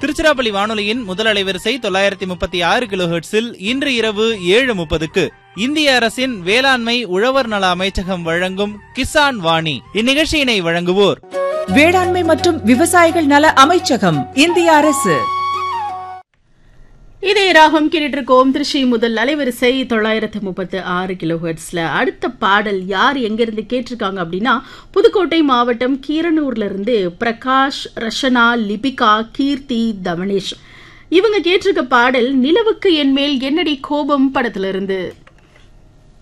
திருச்சிராப்பள்ளி வானொலியின் முதல் அலைவரிசை 936 கிலோஹெர்ட்ஸில் இன்று இரவு 7:30க்கு இந்திய அரசின் வேளாண்மை உழவர் நல அமைச்சகம் வழங்கும் கிசான் வாணி. இந்நிகழ்ச்சியினை வழங்குவோர் வேளாண்மை மற்றும் விவசாயிகள் நல அமைச்சகம், இந்திய அரசு. இதே ராகம் கேட்டுட்டு இருக்கோம். திருச்சி முதல் அலைவரிசை 936 கிலோஹெர்ட்ஸ்ல. அடுத்த பாடல் யார் எங்கிருந்து கேட்டிருக்காங்க அப்படின்னா, புதுக்கோட்டை மாவட்டம் கீரனூர்ல இருந்து பிரகாஷ், ரஷனா, லிபிகா, கீர்த்தி, தவனேஷ் இவங்க கேட்டிருக்க பாடல் நிலவுக்கு என் மேல் என்னடி கோபம் படத்துல இருந்து.